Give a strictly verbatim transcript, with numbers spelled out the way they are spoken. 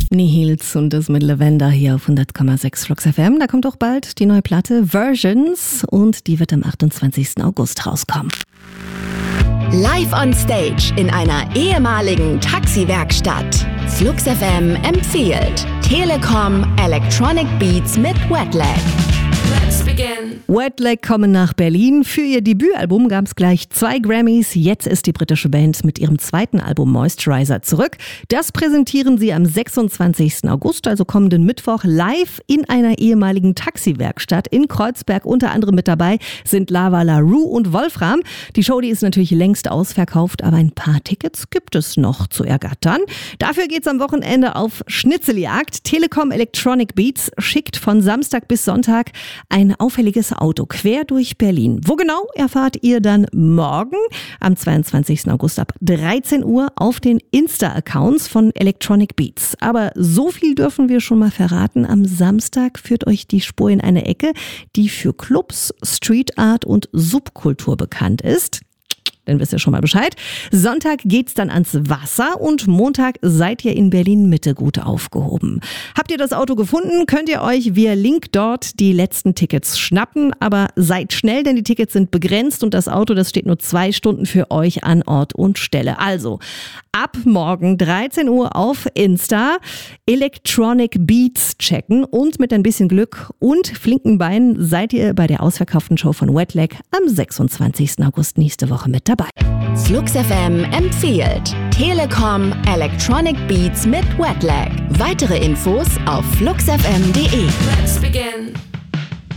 Nihils und das mit Lavender hier auf hundert Komma sechs Flux F M. Da kommt auch bald die neue Platte Versions und die wird am achtundzwanzigsten August rauskommen. Live on Stage in einer ehemaligen Taxiwerkstatt. Flux F M empfiehlt Telekom Electronic Beats mit Wetlag. Let's begin. Wetlag kommen nach Berlin. Für ihr Debütalbum gab es gleich zwei Grammys. Jetzt ist die britische Band mit ihrem zweiten Album Moisturizer zurück. Das präsentieren sie am sechsundzwanzigsten August, also kommenden Mittwoch, live in einer ehemaligen Taxiwerkstatt in Kreuzberg. Unter anderem mit dabei sind Lava LaRue und Wolfram. Die Show, die ist natürlich längst ausverkauft, aber ein paar Tickets gibt es noch zu ergattern. Dafür geht's am Wochenende auf Schnitzeljagd. Telekom Electronic Beats schickt von Samstag bis Sonntag ein auffälliges Auto quer durch Berlin. Wo genau, erfahrt ihr dann morgen am zweiundzwanzigsten August ab dreizehn Uhr auf den Insta-Accounts von Electronic Beats. Aber so viel dürfen wir schon mal verraten. Am Samstag führt euch die Spur in eine Ecke, die für Clubs, Street Art und Subkultur bekannt ist. Dann wisst ihr schon mal Bescheid. Sonntag geht's dann ans Wasser und Montag seid ihr in Berlin-Mitte gut aufgehoben. Habt ihr das Auto gefunden, könnt ihr euch via Link dort die letzten Tickets schnappen. Aber seid schnell, denn die Tickets sind begrenzt und das Auto, das steht nur zwei Stunden für euch an Ort und Stelle. Also ab morgen dreizehn Uhr auf Insta Electronic Beats checken und mit ein bisschen Glück und flinken Beinen seid ihr bei der ausverkauften Show von Wetlag am sechsundzwanzigsten August nächste Woche mit dabei. Flux F M empfiehlt Telekom Electronic Beats mit Wetlag. Weitere Infos auf flux f m punkt d e. Let's begin.